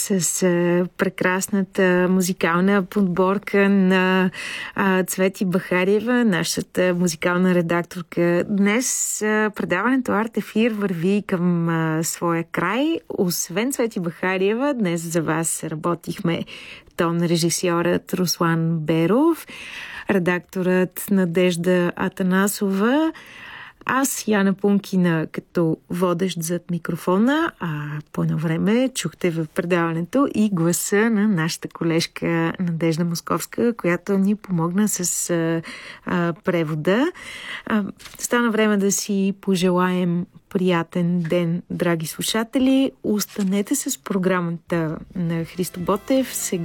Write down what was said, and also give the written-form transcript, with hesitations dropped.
с прекрасната музикална подборка на Цвети Бахариева, нашата музикална редакторка. Днес предаването Арт Ефир върви към своя край. Освен Цвети Бахариева, днес за вас работихме тон режисьорът Руслан Беров, редакторът Надежда Атанасова, аз, Яна Пункина, като водещ зад микрофона, по едно време чухте в предаването и гласа на нашата колежка Надежда Московска, която ни помогна с превода. Стана време да си пожелаем приятен ден, драги слушатели. Останете с програмата на Христо Ботев. Сега